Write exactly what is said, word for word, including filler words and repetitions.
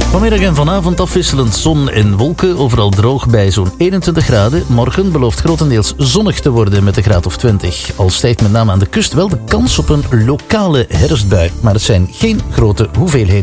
Vanmiddag en vanavond afwisselend zon en wolken. Overal droog bij zo'n eenentwintig graden. Morgen belooft grotendeels zonnig te worden met een graad of twintig. Al stijgt met name aan de kust wel de kans op een lokale herfstbui. Maar het zijn geen grote hoeveelheden.